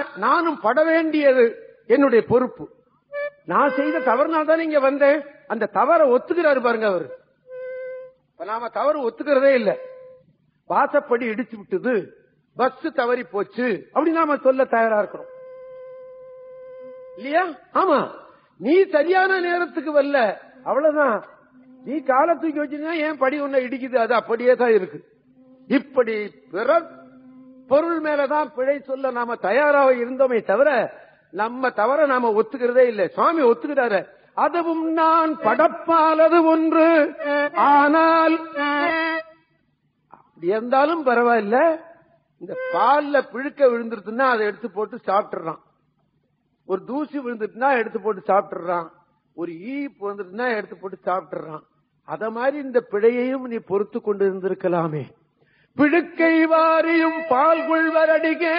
நானும் பட வேண்டியது என்னுடைய பொறுப்பு. நான் செய்த தவறுனால தான் இங்க வந்தேன். அந்த தவறை ஒத்துக்கிறாரு பாருங்க அவரு. நாம தவறு ஒத்துக்கிறதே இல்ல. வாசப்படி இடிச்சு விட்டது, பஸ் தவறி போச்சு அப்படி நாம சொல்ல தயாரா இருக்கிறோம் இல்லையா? ஆமா, நீ சரியான நேரத்துக்கு வரல, அவ்வளவுதான். நீ காலை தூக்கி வச்சிருந்தா ஏன் படி ஒண்ணு இடிக்குது, அது அப்படியே தான் இருக்கு. இப்படி பிற பொருள் மேலதான் பிழை சொல்ல நாம தயாராக இருந்தோமே தவிர நம்ம தவிர நாம ஒத்துக்கிறதே இல்லை. சுவாமி ஒத்துக்கிறாரு. அதுவும் நான் படப்பாலது ஒன்று, ஆனால் அப்படி இருந்தாலும் பரவாயில்ல, இந்த பால்ல பிழுக்க விழுந்துருச்சுன்னா அதை எடுத்து போட்டு சாப்பிட்டுறான். ஒரு தூசி விழுந்துட்டுனா எடுத்து போட்டு சாப்பிட்டுறான். ஒரு ஈப்பு வந்துட்டுனா எடுத்து போட்டு சாப்பிட்டுறான். அத மாதிரி இந்த பிழையையும் நீ பொறுத்து கொண்டு இருந்திருக்கலாமே. பிழுக்கை வாரியும் பால் கொள்வரடிகே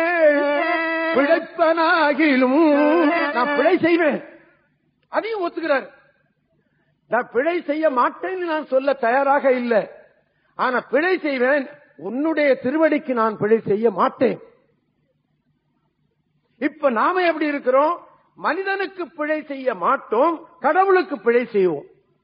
பிழைப்பனாகிலும் நான் பிழை செய்வேன், அதையும் ஒத்துக்கிறார். நான் பிழை செய்ய மாட்டேன்னு நான் சொல்ல தயாராக இல்லை, ஆனா பிழை செய்வேன், உன்னுடைய திருவடிக்கு நான் பிழை செய்ய மாட்டேன். இப்ப நாம எப்படி இருக்கிறோம்? மனிதனுக்கு பிழை செய்ய மாட்டோம், கடவுளுக்கு பிழை செய்வோம்.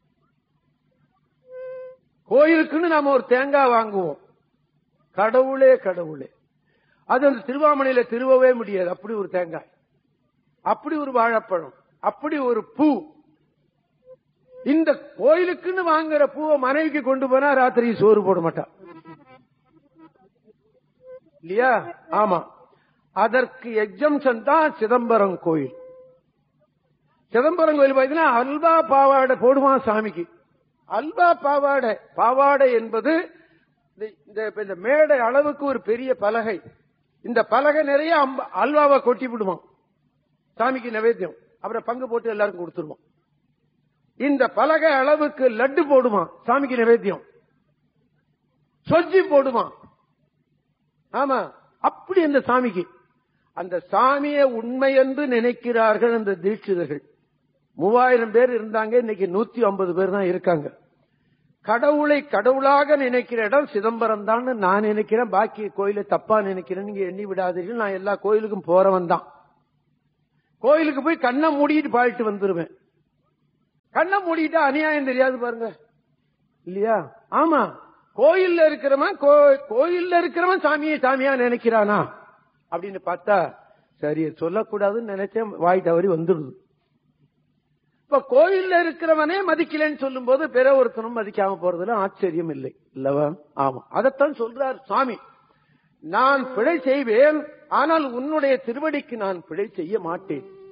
கோயிலுக்குன்னு நாம ஒரு தேங்காய் வாங்குவோம், கடவுளே கடவுளே, அது அந்த திருவாமணியில திருவவே முடியாது. அப்படி ஒரு தேங்காய், அப்படி ஒரு வாழைப்பழம், அப்படி ஒரு பூ. இந்த கோயிலுக்குன்னு வாங்குற பூவை மனைவிக்கு கொண்டு போனா ராத்திரி சோறு போட மாட்டா இல்லையா? ஆமா, அதற்கு எக்ஸம்ஷன் தான் சிதம்பரம் கோயில். சிதம்பரம் கோயில் பார்த்தீங்கன்னா அல்வா பாவாடை போடுவான் சாமிக்கு. அல்வா பாவாடை, பாவாடை என்பது இந்த மேடை அளவுக்கு ஒரு பெரிய பலகை. இந்த பலகை நிறைய அல்வாவை கொட்டி விடுவான் சாமிக்கு நைவேத்தியம். அப்புறம் பங்கு போட்டு எல்லாருக்கும் கொடுத்துருவோம். இந்த பலகை அளவுக்கு லட்டு போடுவான் சாமிக்கு நைவேத்தியம், சொஜ்ஜி போடுவான். ஆமா, அப்படி அந்த சாமிக்கு, அந்த சாமியை உண்மை என்று நினைக்கிறார்கள் அந்த தீட்சிதர்கள். 3000 பேர் இருந்தாங்க, இன்னைக்கு 150 பேர் தான் இருக்காங்க. கடவுளை கடவுளாக நினைக்கிற இடம் சிதம்பரம் தான் நான் நினைக்கிறேன். பாக்கி கோயிலை தப்பா நினைக்கிறேன், நீங்க எண்ணி விடாதீர்கள். நான் எல்லா கோயிலுக்கும் போறவன் தான். கோயிலுக்கு போய் கண்ணை மூடிட்டு பாடிட்டு வந்துருவேன். கண்ணை மூடிட்டா அநியாயம் தெரியாது பாருங்க இல்லையா? ஆமா, கோயில்ல இருக்கிறவன் சாமியை சாமியா நினைக்கிறானா அப்படின்னு பார்த்தா சரி சொல்லக்கூடாதுன்னு நினைச்சேன், வாய் தவறி வந்துடுது. இப்ப கோயில்ல இருக்கிறவனே மதிக்கலன்னு சொல்லும் போது பிற ஒருத்தனும் மதிக்காம போறதுல ஆச்சரியம் இல்லை இல்லவா? ஆமா, அதைத்தான் சொல்றார் சுவாமி. நான் பிழை செய்வேன், ஆனால் உன்னுடைய திருவடிக்கு நான் பிழை செய்ய மாட்டேன்.